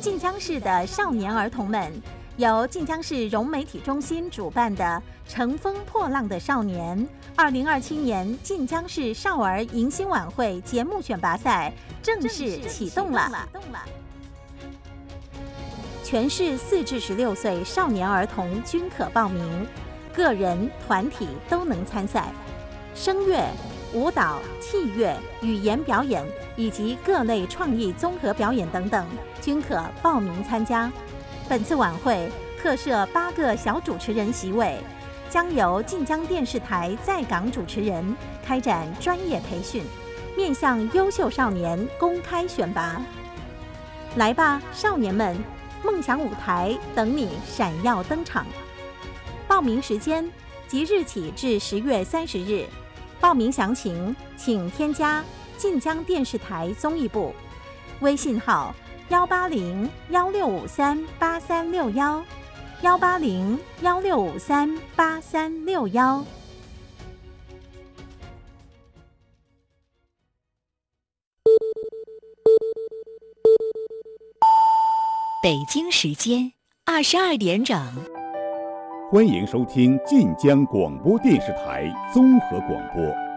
晋江市的少年儿童们，由晋江市融媒体中心主办的“乘风破浪的少年”2027年晋江市少儿迎新晚会节目选拔赛正式启动了。全市4至16岁少年儿童均可报名，个人、团体都能参赛。声乐、舞蹈、器乐、语言表演以及各类创意综合表演等等，均可报名参加。本次晚会特设8个小主持人席位，将由晋江电视台在港主持人开展专业培训，面向优秀少年公开选拔。来吧，少年们，梦想舞台等你闪耀登场。报名时间即日起至10月30日。报名详情请添加晋江电视台综艺部微信号180-1653-8361，180-1653-8361。 北京时间22点整。 欢迎收听晋江广播电视台综合广播。